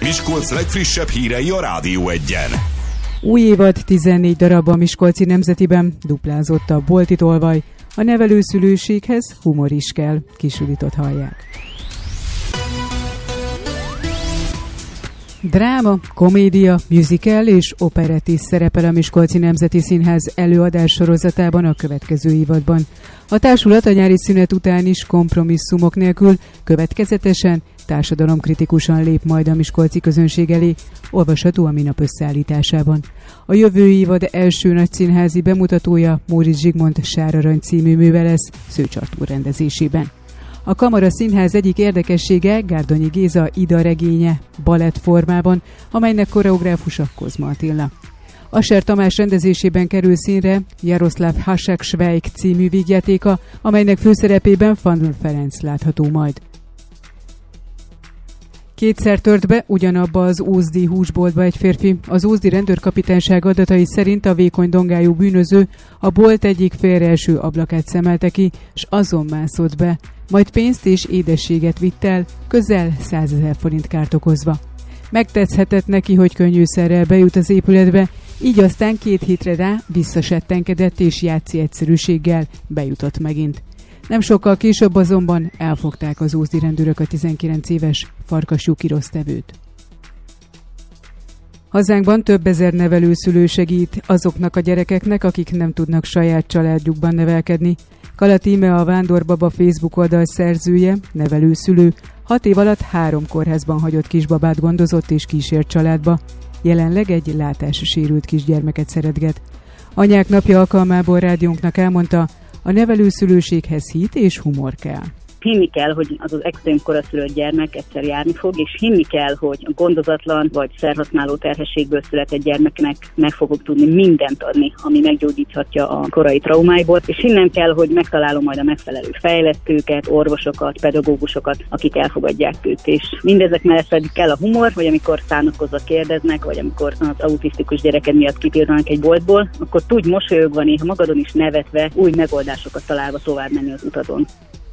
Miskolc legfrissebb hírei a Rádió Egyen. Új évad, 14 darab a Miskolci Nemzetiben, duplázott a bolti tolvaj, a nevelőszülőséghez humor is kell, Kis Juditot hallják. Dráma, komédia, musical és operett is szerepel a Miskolci Nemzeti Színház előadás sorozatában a következő évadban. A társulat a nyári szünet után is kompromisszumok nélkül következetesen, társadalomkritikusan lép majd a miskolci közönség elé, olvasható a minap összeállításában. A jövő évad első nagy színházi bemutatója Móricz Zsigmond Sár Arany című műve lesz Szőcs Artúr rendezésében. A Kamara Színház egyik érdekessége Gárdonyi Géza Ida regénye balett formában, amelynek koreográfusa Kozma Attila. Asser Tamás rendezésében kerül színre Jaroszláv Hasek-Svejk című vígjátéka, amelynek főszerepében Fandl Ferenc látható majd. Kétszer tört be ugyanabba az ózdi húsboltba egy férfi. Az ózdi rendőrkapitányság adatai szerint a vékony dongájú bűnöző a bolt egyik félreeső ablakát szemelte ki, s azon mászott be. Majd pénzt és édességet vitt el, közel 100 000 forint kárt okozva. Megtetszhetett neki, hogy könnyűszerrel bejut az épületbe, így aztán 2 hétre rá visszasettenkedett és játszi egyszerűséggel bejutott megint. Nem sokkal később azonban elfogták az ózdi rendőrök a 19 éves Farkasjú Kirosztevőt. Hazánkban több ezer nevelőszülő segít azoknak a gyerekeknek, akik nem tudnak saját családjukban nevelkedni. Kalat Íme a Vándorbaba Facebook oldal szerzője, nevelőszülő, 6 év alatt 3 kórházban hagyott kisbabát gondozott és kísért családba. Jelenleg egy látássérült kisgyermeket szeretget. Anyák napja alkalmából rádiónknak elmondta, a nevelőszülőséghez hit és humor kell. Hinni kell, hogy az extrém koraszülött gyermek egyszer járni fog, és hinni kell, hogy a gondozatlan vagy szerhasználó terhességből született gyermeknek meg fogok tudni mindent adni, ami meggyógyíthatja a korai traumáiból, és hinnem kell, hogy megtalálom majd a megfelelő fejlesztőket, orvosokat, pedagógusokat, akik elfogadják őt. És mindezek mellett pedig kell a humor, vagy amikor szánakozva kérdeznek, vagy amikor az autisztikus gyereked miatt kipirranak egy boltból, akkor tudj mosolyogva, néha magadon is nevetve, új megoldásokat találva tovább menni az utadon.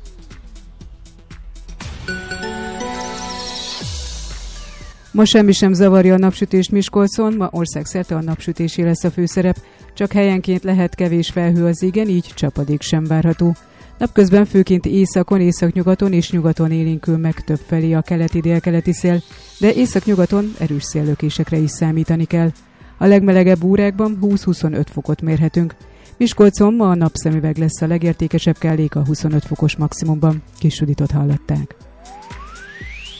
Ma semmi sem zavarja a napsütést Miskolcon, ma országszerte a napsütésé lesz a főszerep, csak helyenként lehet kevés felhő az égen, így csapadék sem várható. Napközben főként északon, északnyugaton és nyugaton élénkül meg többfelé a keleti-délkeleti szél, de északnyugaton erős széllökésekre is számítani kell. A legmelegebb órákban 20-25 fokot mérhetünk. Miskolcon ma a napszemüveg lesz a legértékesebb kellék a 25 fokos maximumban. Kis Juditot hallották.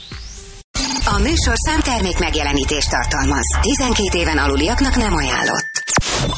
A műsorszám termék megjelenítést tartalmaz. 12 éven aluliaknak nem ajánlott.